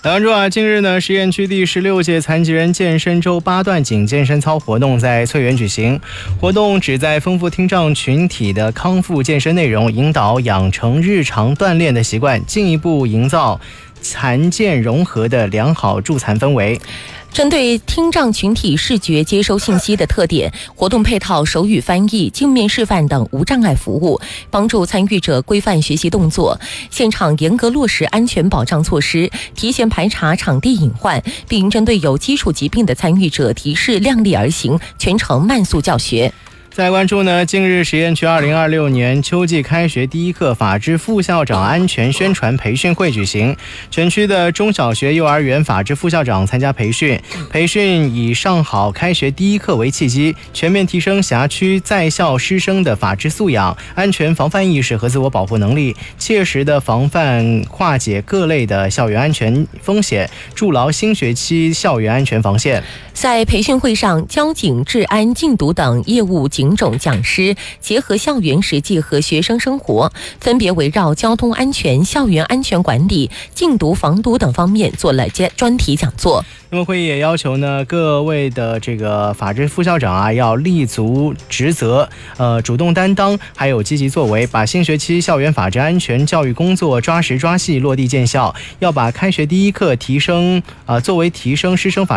来关注近日呢，实验区第16届残疾人健身周8段锦健身操活动在翠园举行。活动旨在丰富听障群体的康复健身内容，引导养成日常锻炼的习惯，进一步营造残健融合的良好助残氛围。 针对听障群体视觉接收信息的特点，活动配套手语翻译、镜面示范等无障碍服务，帮助参与者规范学习动作。现场严格落实安全保障措施，提前排查场地隐患，并针对有基础疾病的参与者提示量力而行，全程慢速教学。 再关注呢，近日实验区2026年秋季开学第一课法制副校长安全宣传培训会举行，全区的中小学、幼儿园法制副校长参加培训。培训以上好开学第一课为契机，全面提升辖区在校师生的法治素养、安全防范意识和自我保护能力，切实的防范化解各类的校园安全风险，筑牢新学期校园安全防线。 在培训会上，交警、治安、禁毒等业务警种讲师结合校园实际和学生生活，分别围绕交通安全、校园安全管理、禁毒防毒等方面做了专题讲座。 那么会议也要求呢，各位的这个法制副校长要立足职责，主动担当，还有积极作为，把新学期校园法治安全教育工作抓实抓细落地见效。要把开学第一课作为提升师生法